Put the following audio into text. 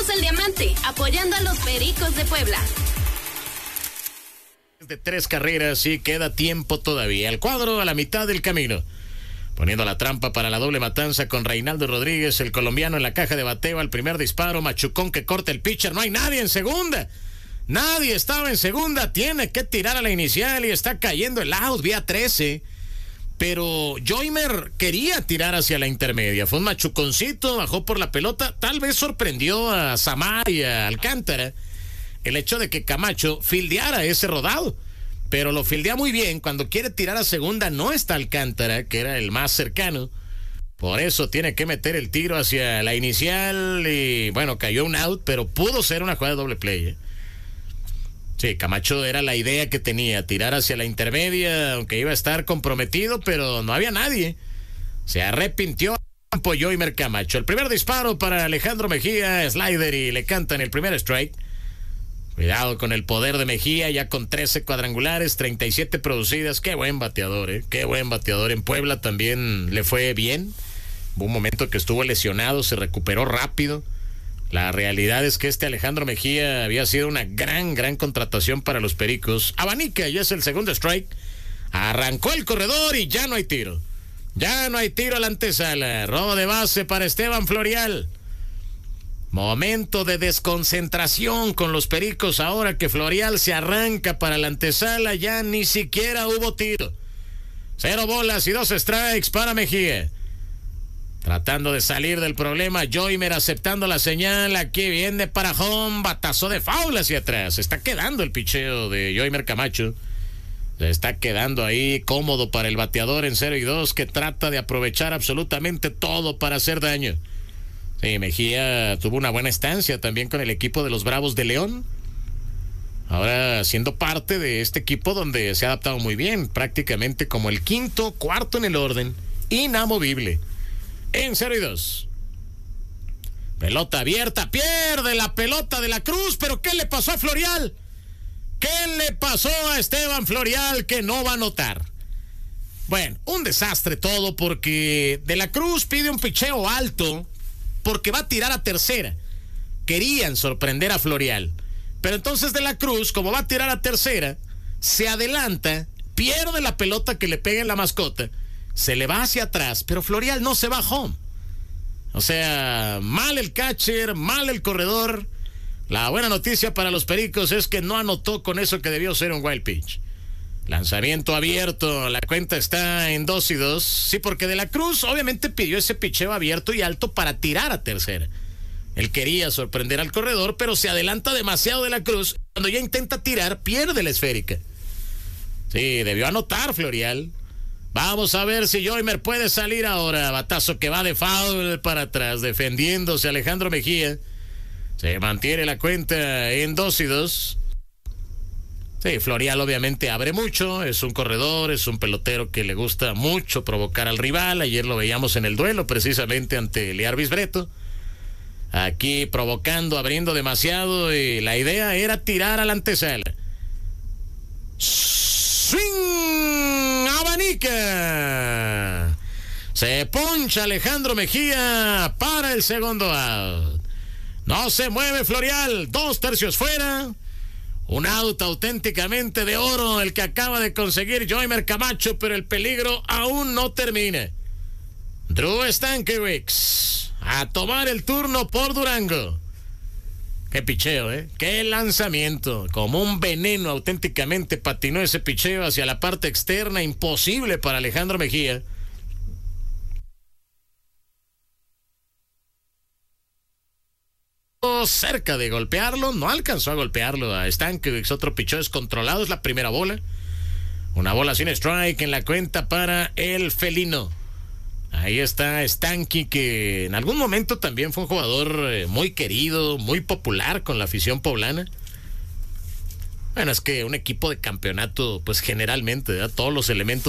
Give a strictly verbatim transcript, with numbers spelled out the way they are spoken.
Somos el Diamante, apoyando a los Pericos de Puebla. De tres carreras y queda tiempo todavía. El cuadro a la mitad del camino. Poniendo la trampa para la doble matanza con Reinaldo Rodríguez, el colombiano en la caja de bateo al primer disparo, machucón que corta el pitcher, no hay nadie en segunda. Nadie estaba en segunda, tiene que tirar a la inicial y está cayendo el out, vía trece. Pero Joymer quería tirar hacia la intermedia, fue un machuconcito, bajó por la pelota, tal vez sorprendió a Samar y a Alcántara el hecho de que Camacho fildeara ese rodado. Pero lo fildea muy bien. Cuando quiere tirar a segunda no está Alcántara, que era el más cercano. Por eso tiene que meter el tiro hacia la inicial y bueno, cayó un out, pero pudo ser una jugada de doble play, ¿eh? Sí, Camacho era la idea que tenía, tirar hacia la intermedia, aunque iba a estar comprometido, pero no había nadie. Se arrepintió campo Joymer Camacho. El primer disparo para Alejandro Mejía, slider y le cantan el primer strike. Cuidado con el poder de Mejía, ya con trece cuadrangulares, treinta y siete producidas. Qué buen bateador, ¿eh? Qué buen bateador. En Puebla también le fue bien. Hubo un momento que estuvo lesionado, se recuperó rápido. La realidad es que este Alejandro Mejía había sido una gran, gran contratación para los Pericos. Abanica, ya es el segundo strike. Arrancó el corredor y ya no hay tiro. Ya no hay tiro a la antesala. Robo de base para Esteban Florial. Momento de desconcentración con los Pericos ahora que Florial se arranca para la antesala, ya ni siquiera hubo tiro. Cero bolas y dos strikes para Mejía. Tratando de salir del problema, Joymer aceptando la señal, aquí viene para home, batazo de foul hacia atrás. Se está quedando el picheo de Joymer Camacho. Se está quedando ahí cómodo para el bateador en cero y dos que trata de aprovechar absolutamente todo para hacer daño. Sí, Mejía tuvo una buena estancia también con el equipo de los Bravos de León. Ahora siendo parte de este equipo donde se ha adaptado muy bien, prácticamente como el quinto, cuarto en el orden, inamovible. En cero y dos. Pelota abierta, pierde la pelota de la Cruz, pero ¿qué le pasó a Florial? ¿Qué le pasó a Esteban Florial que no va a anotar? Bueno, un desastre todo porque De la Cruz pide un picheo alto porque va a tirar a tercera. Querían sorprender a Florial, pero entonces De la Cruz, como va a tirar a tercera, se adelanta, pierde la pelota que le pega en la mascota, se le va hacia atrás, pero Florial no se va home. O sea, mal el catcher, mal el corredor. La buena noticia para los Pericos es que no anotó con eso que debió ser un wild pitch. Lanzamiento abierto, la cuenta está en dos y dos. Sí, porque De la Cruz obviamente pidió ese picheo abierto y alto para tirar a tercera. Él quería sorprender al corredor, pero se adelanta demasiado De la Cruz. Cuando ya intenta tirar, pierde la esférica. Sí, debió anotar Florial. Vamos a ver si Joymer puede salir ahora. Batazo que va de foul para atrás, defendiéndose Alejandro Mejía. Se mantiene la cuenta en dos y dos. Sí, Florial obviamente abre mucho, es un corredor, es un pelotero que le gusta mucho provocar al rival. Ayer lo veíamos en el duelo precisamente ante Learvis Breto. Aquí provocando, abriendo demasiado y la idea era tirar a la antesala. ¡Swing! ¡Abanica! Se poncha Alejandro Mejía para el segundo out. No se mueve Florial, dos tercios fuera. Un out auténticamente de oro el que acaba de conseguir Joymer Camacho, pero el peligro aún no termina. Drew Stankiewicz a tomar el turno por Durango. Qué picheo, ¿eh? Qué lanzamiento. Como un veneno auténticamente patinó ese picheo hacia la parte externa, imposible para Alejandro Mejía. Cerca de golpearlo, no alcanzó a golpearlo a Stankiewicz. Otro picheo descontrolado, es la primera bola. Una bola sin strike en la cuenta para el felino. Ahí está Stanky, que en algún momento también fue un jugador eh, muy querido, muy popular con la afición poblana. Bueno, es que un equipo de campeonato, pues generalmente, ¿verdad? Todos los elementos